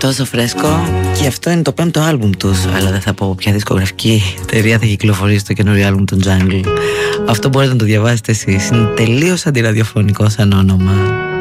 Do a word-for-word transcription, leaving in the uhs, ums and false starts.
Τόσο φρέσκο. Και αυτό είναι το πέμπτο άλμπουμ τους. Αλλά δεν θα πω ποια δισκογραφική εταιρεία θα κυκλοφορήσει το καινούριο άλμπουμ των Jungle. Αυτό μπορείτε να το διαβάσετε εσείς. Είναι τελείως αντιραδιοφωνικό σαν όνομα.